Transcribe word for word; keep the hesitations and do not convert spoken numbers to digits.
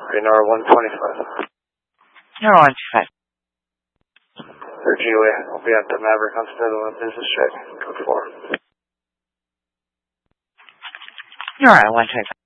Okay, Nora one twenty-five. Nora one twenty-five. For Julie, I'll be at the Maverick on Snowden business check. Code four. Nora one twenty-five.